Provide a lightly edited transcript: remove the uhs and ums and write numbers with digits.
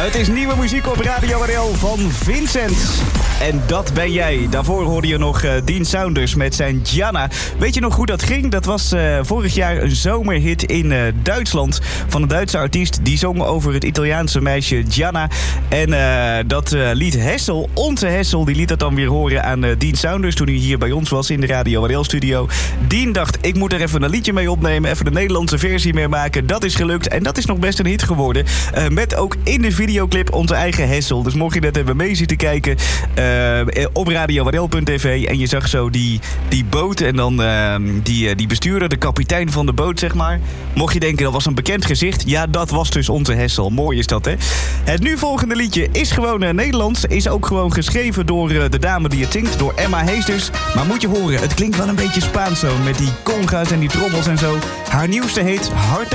Het is nieuwe muziek op Radio RL van Vincent. En dat ben jij. Daarvoor hoorde je nog Dean Saunders met zijn Gianna. Weet je nog hoe dat ging? Dat was vorig jaar een zomerhit in Duitsland. Van een Duitse artiest. Die zong over het Italiaanse meisje Gianna. En dat liet Hessel, onze Hessel, die liet dat dan weer horen aan Dean Saunders. Toen hij hier bij ons was in de Radio RL studio. Dean dacht, ik moet er even een liedje mee opnemen. Even de Nederlandse versie mee maken. Dat is gelukt. En dat is nog best een hit geworden. Met ook in de videoclip onze eigen Hessel. Dus mocht je net even mee zitten kijken op radiowarel.tv en je zag zo die boot en dan die bestuurder, de kapitein van de boot, zeg maar. Mocht je denken, dat was een bekend gezicht. Ja, dat was dus onze Hessel. Mooi is dat, hè? Het nu volgende liedje is gewoon Nederlands. Is ook gewoon geschreven door de dame die het zingt, door Emma Heesters. Maar moet je horen, het klinkt wel een beetje Spaans zo, met die conga's en die trommels en zo. Haar nieuwste heet Hart